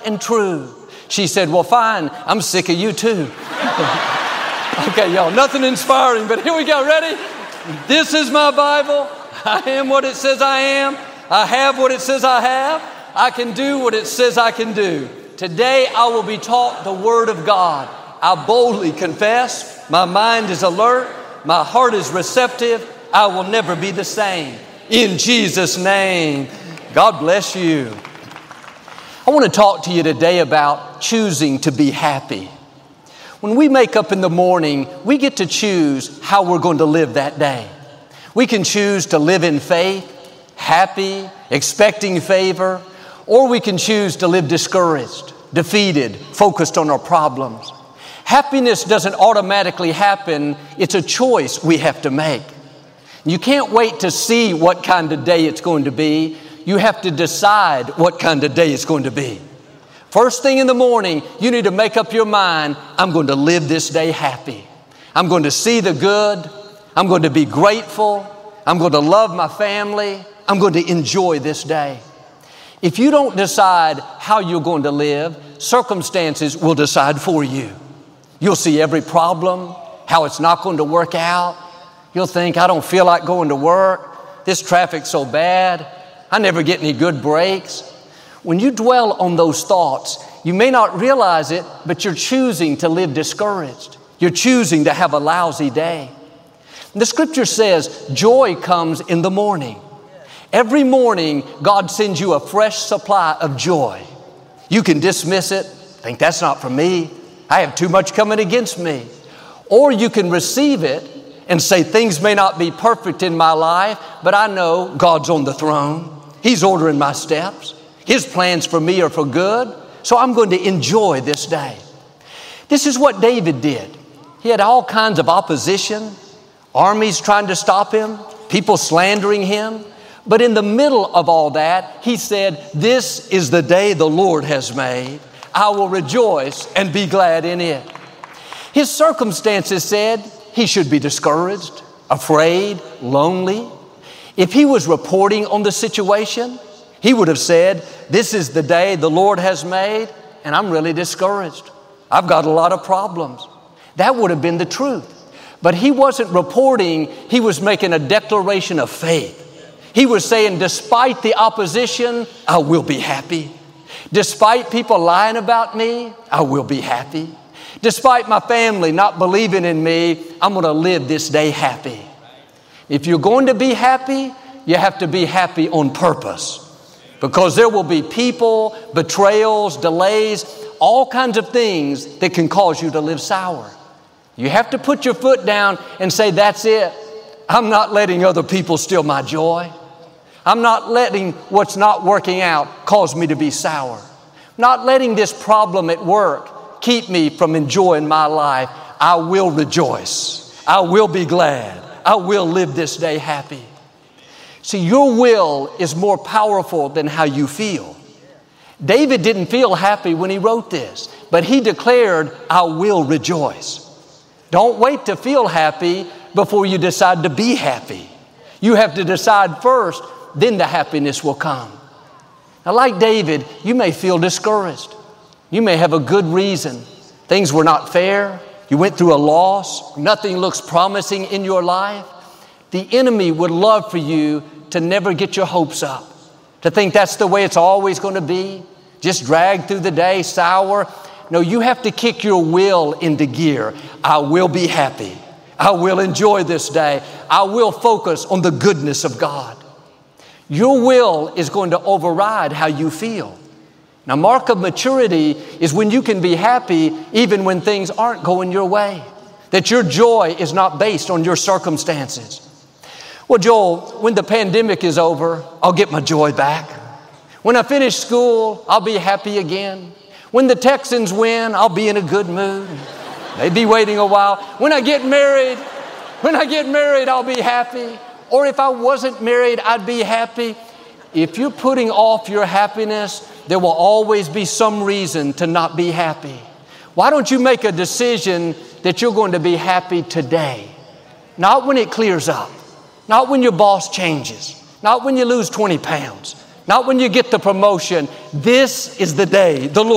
and true. She said, well, fine, I'm sick of you too. Okay, y'all, nothing inspiring, but here we go. Ready? This is my Bible. I am what it says I am. I have what it says I have. I can do what it says I can do. Today I will be taught the Word of God. I boldly confess. My mind is alert. My heart is receptive. I will never be the same. In Jesus' name, God bless you. I want to talk to you today about choosing to be happy. When we wake up in the morning, we get to choose how we're going to live that day. We can choose to live in faith, happy, expecting favor, or we can choose to live discouraged, defeated, focused on our problems. Happiness doesn't automatically happen. It's a choice we have to make. You can't wait to see what kind of day it's going to be. You have to decide what kind of day it's going to be. First thing in the morning, you need to make up your mind, I'm going to live this day happy. I'm going to see the good. I'm going to be grateful. I'm going to love my family. I'm going to enjoy this day. If you don't decide how you're going to live, circumstances will decide for you. You'll see every problem, how it's not going to work out. You'll think, I don't feel like going to work. This traffic's so bad. I never get any good breaks. When you dwell on those thoughts, you may not realize it, but you're choosing to live discouraged. You're choosing to have a lousy day. The scripture says joy comes in the morning. Every morning, God sends you a fresh supply of joy. You can dismiss it, think that's not for me. I have too much coming against me. Or you can receive it and say things may not be perfect in my life, but I know God's on the throne. He's ordering my steps. His plans for me are for good. So I'm going to enjoy this day. This is what David did. He had all kinds of opposition, armies trying to stop him, people slandering him. But in the middle of all that, he said, this is the day the Lord has made. I will rejoice and be glad in it. His circumstances said he should be discouraged, afraid, lonely. If he was reporting on the situation, he would have said, this is the day the Lord has made, and I'm really discouraged. I've got a lot of problems. That would have been the truth. But he wasn't reporting, he was making a declaration of faith. He was saying, despite the opposition, I will be happy. Despite people lying about me, I will be happy. Despite my family not believing in me, I'm going to live this day happy. If you're going to be happy, you have to be happy on purpose. Because there will be people, betrayals, delays, all kinds of things that can cause you to live sour. You have to put your foot down and say, that's it. I'm not letting other people steal my joy. I'm not letting what's not working out cause me to be sour. Not letting this problem at work keep me from enjoying my life. I will rejoice. I will be glad. I will live this day happy. See, your will is more powerful than how you feel. David didn't feel happy when he wrote this, but he declared, I will rejoice. Don't wait to feel happy before you decide to be happy. You have to decide first, then the happiness will come. Now, like David, you may feel discouraged. You may have a good reason. Things were not fair. You went through a loss. Nothing looks promising in your life. The enemy would love for you to never get your hopes up, to think that's the way it's always going to be, just drag through the day, sour. No, you have to kick your will into gear. I will be happy. I will enjoy this day. I will focus on the goodness of God. Your will is going to override how you feel. Now, mark of maturity is when you can be happy even when things aren't going your way. That your joy is not based on your circumstances. Well, Joel, when the pandemic is over, I'll get my joy back. When I finish school, I'll be happy again. When the Texans win, I'll be in a good mood. They'd be waiting a while. When I get married, I'll be happy. Or if I wasn't married, I'd be happy. If you're putting off your happiness, there will always be some reason to not be happy. Why don't you make a decision that you're going to be happy today? Not when it clears up. Not when your boss changes. Not when you lose 20 pounds. Not when you get the promotion. This is the day the Lord